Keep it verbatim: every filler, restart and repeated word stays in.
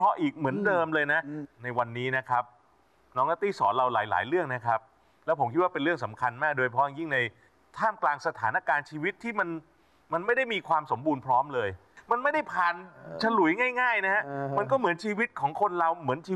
เพราะอีกเหมือนเดิมเลยนะในวันนี้นะครับน้องนัตตี้สอนเราหลายๆเรื่องนะครับแล้วผมคิดว่าเป็นเรื่องสำคัญมากโดยเฉพาะยิ่งในท่ามกลางสถานการณ์ชีวิตที่มันมันไม่ได้มีความสมบูรณ์พร้อมเลยมันไม่ได้ผ่านฉลุยง่ายๆนะฮะมันก็เหมือนชีวิตของคนเราเหมือนชี